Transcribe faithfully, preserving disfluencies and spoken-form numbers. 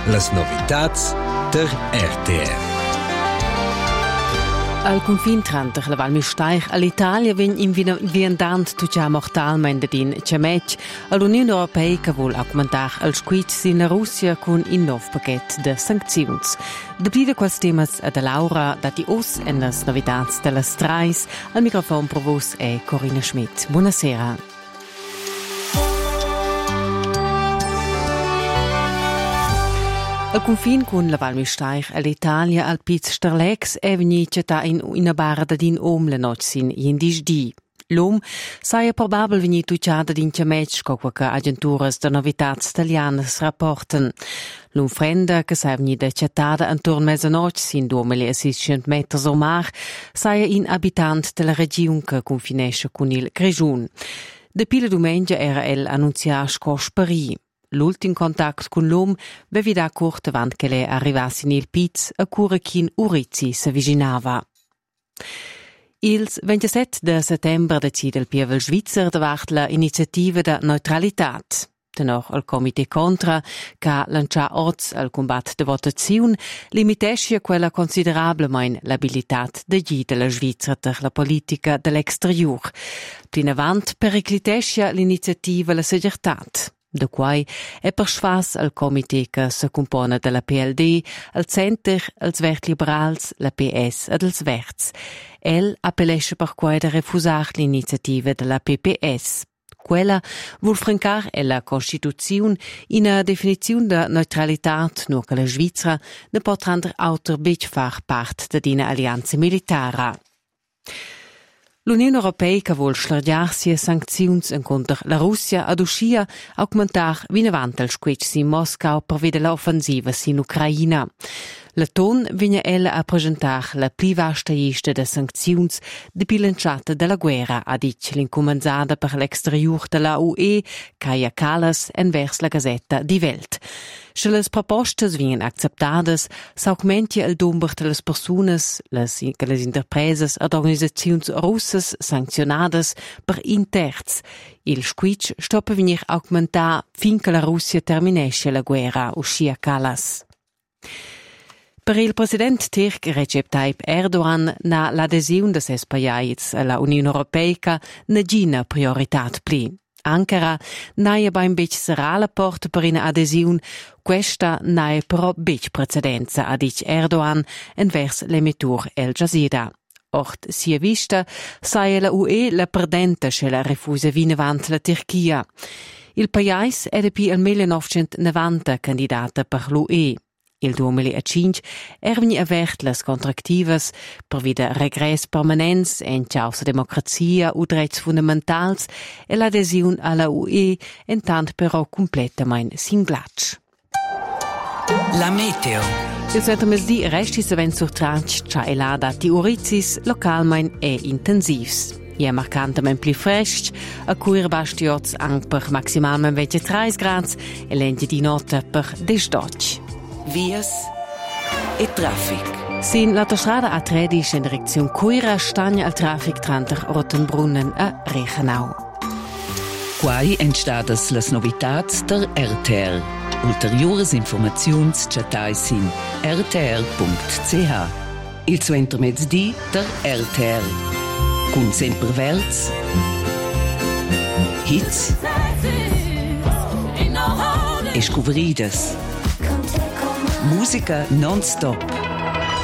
las novitats der R T R. Al confin tranter la Val Müstaich all'Italia vegn in viandant tutja mortalmein din Ciamec all'Unione Europea che vuol augmentar il squid in la Russia con un nuovo paquet de sancziuns. De plide quels temas a de Laura dati os en las novitats de las trais. Al microfon pro vos è Corinna Schmidt. Buonasera. Al confin con la Val Müstaich all'Italia al Piz Sterlex è venuta in una barra din om la noc sin jendis di. L'om saia probabil veni tuciada din Ciamec co quaque agenturas de novitats italianas rapporten. L'om frenda che saia venida chatada antorn mezzanoc sin duemilaseicento meters o mar saia in abitant de la regiun che confinesce con il Grigiun. De pila domengia era el annunziar sco sparir. L'ultim contact con l'om vevida curt avant che lei arrivassi nel Piz a cura chin Urizzi s'avvicinava. Ils ventisette de settembre decide il Pievel Svizzer davart la iniziativa da neutralitat. Tenor al comité contra che lancia oz al combat de votaziun limitesce quella considerablemein l'abilitat de gi de la Svizzer per la politica dell'exterior. Plin avant periclitesce l'iniziativa la segurtat. Da quai è persvas al comité che si compone della P L D, al Center, als Vert Liberals, la P S ed als Verts. El appellesce per quai da refusar l'iniziativa della P P S. Quella vuol francar è la Costituzione in una definizione de neutralitat nur che la Svizzera ne pot render auter bec far part de dina allianza militara. L'Unione Europea che vuol slargiarsi a sancziuns incontra la Russia ad uscia augmentar vinavant il squetch in Moscou per vedere l'offensiva in Ucraina. La ton vigna ella a presentar la pli vasta lista de sancziuns de bilanciata della guerra, ha dit l'incomandata per l'exterior della U E, Kaja Kallas, envers la Gazzetta di Welt. Se les propostas vien acceptadas, s'augmentia il number de les personas, les, les interpreses ad organisaziuns russas sanccionadas per un terz. Il squitch stoppa venir augmentar fin che la Russia terminesce la guerra, uscia Kallas. Per il president turc Recep Tayyip Erdogan na l'adesiun de ses pajaiz alla Unione Europea na gina prioritat pli. Ankara naia bain bec sarà la porta per una adesiun, questa naia però bec precedenza, ha dit Erdogan envers l'emitur El Jazeera. Ort sia vista, saia la U E la perdente se la refusa vinavant la Turchia. Il pajais è depi il millenovecentonovanta candidata per l'U E. Il duemilacinque er vegni avert las contractivas per vida regress permanents en causa democrazia u drets fundamentals e l'adesiun alla U E entant però completamain sin glatsch. La meteo. Il settemesdì resti se ven sur tranch cia elada ti Urizzis localmain e intensivs. Je marcantamein pli fresch, a cuir bastiots ang per maximalmein ventitré grads e lenti di nota per desdotch. Vias e traffic. Sin l'autostrada A tredici in direzione Cuira stagna al traffic tranter Rottenbrunnen a Reichenau. Quai entstadas las novitats der R T R. Ulteriores informaziuns chatai sin r t r punct c h. Il suo mezzdi der R T R. Con sempre verts. Hits. E scoveridas. Musica non-stop.